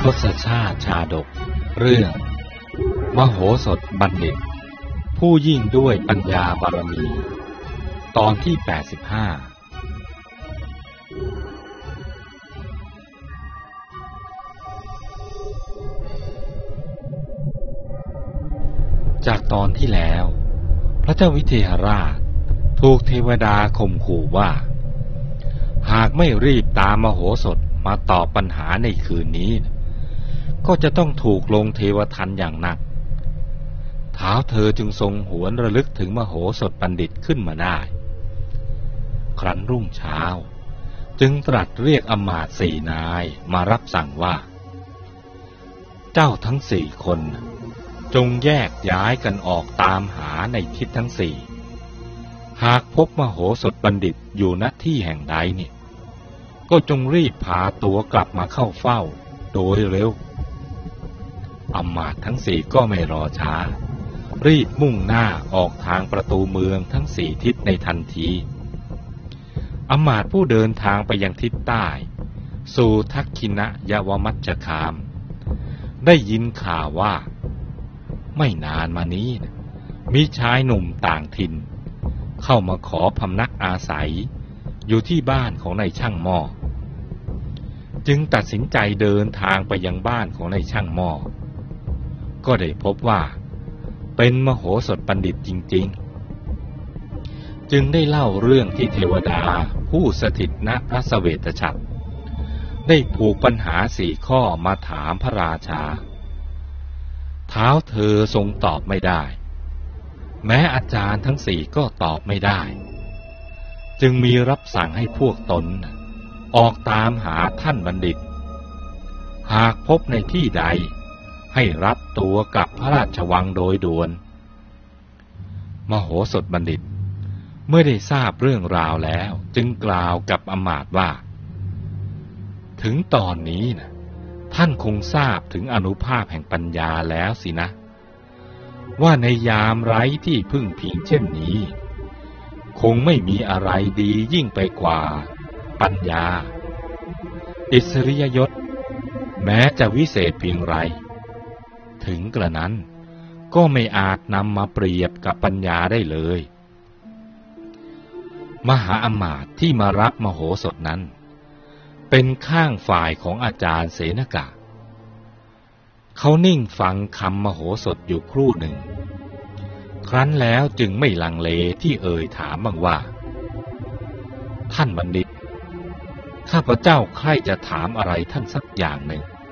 ทศชาติชาดกเรื่องมโหสถบัณฑิตผู้ยิ่งด้วยปัญญาบารมีตอนที่85จากตอนที่แล้วพระเจ้าวิเทหราชถูกเทวดาข่มขู่ว่าหากไม่รีบตามมโหสถมาตอบปัญหาในคืนนี้ก็จะต้องถูกลงเทวทัณฑ์อย่างหนักท้าวเธอจึงทรงหวนระลึกถึงมโหสถบัณฑิตขึ้นมาได้ครั้นรุ่งเช้าจึงตรัสเรียกอมาตย์4 นายมารับสั่งว่าเจ้าทั้ง4 คนจงแยกย้ายกันออกตามหาในทิศทั้ง4หากพบมโหสถบัณฑิตอยู่ณที่แห่งใดเนี่ยก็จงรีบพาตัวกลับมาเข้าเฝ้าโดยเร็วอมาตย์ทั้ง4ก็ไม่รอช้ารีบมุ่งหน้าออกทางประตูเมืองทั้ง4 ทิศในทันทีอมาตย์ผู้เดินทางไปยังทิศใต้สู่ทักขินะยวมัจฉคามได้ยินข่าวว่าไม่นานมานี้มีชายหนุ่มต่างถิ่นเข้ามาขอพำนักอาศัยอยู่ที่บ้านของนายช่างหม้อจึงตัดสินใจเดินทางไปยังบ้านของนายช่างหม้อก็ได้พบว่าเป็นมโหสถบัณฑิตจริงๆจึงได้เล่าเรื่องที่เทวดาผู้สถิตณพระเสวตฉัตรได้ผูกปัญหา4 ข้อมาถามพระราชาท้าวเธอทรงตอบไม่ได้แม้อาจารย์ทั้ง4ก็ตอบไม่ได้จึงมีรับสั่งให้พวกตนออกตามหาท่านบัณฑิตหากพบในที่ใดให้รับตัวกลับพระราชวังโดยด่วนมโหสถบัณฑิตเมื่อได้ทราบเรื่องราวแล้วจึงกล่าวกับอมาตย์ว่าถึงตอนนี้นะท่านคงทราบถึงอานุภาพแห่งปัญญาแล้วสินะว่าในยามไร้ที่พึ่งพิงเช่นนี้คงไม่มีอะไรดียิ่งไปกว่าปัญญาอิสริยยศแม้จะวิเศษเพียงไรถึงกระนั้นก็ไม่อาจนำมาเปรียบกับปัญญาได้เลยมหาอมาตย์ที่มารับมโหสถนั้นเป็นข้างฝ่ายของอาจารย์เสนกะเขานิ่งฟังคำมโหสถอยู่ครู่หนึ่งครั้นแล้วจึงไม่ลังเลที่เอ่ยถามบ้างว่าท่านบัณฑิตข้าพเจ้าใคร่จะถามอะไรท่านสักอย่างหนึ่ง